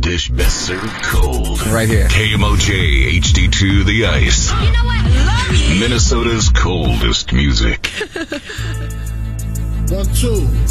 dish best served cold. Right here. KMOJ HD2 The Ice. You know what? Love you. Minnesota's coldest music. 1, 2.